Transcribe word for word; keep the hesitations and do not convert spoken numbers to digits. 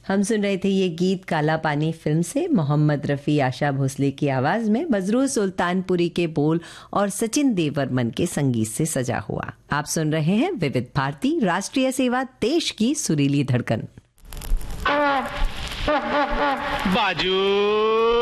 हम सुन रहे थे ये गीत काला पानी फिल्म से, मोहम्मद रफ़ी आशा भोसले की आवाज़ में, बजरू सुल्तानपुरी के बोल और सचिन देवर्मन के संगीत से सजा हुआ। आप सुन रहे हैं विविध भारती, राष्ट्रीय सेवा, देश की सुरीली धड़कन। बाजू